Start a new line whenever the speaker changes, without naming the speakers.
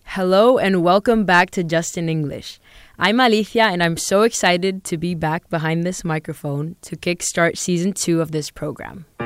Hello and welcome back to Just in English. I'm Alicia and I'm so excited to be back behind this microphone to kickstart Season 2 of this program.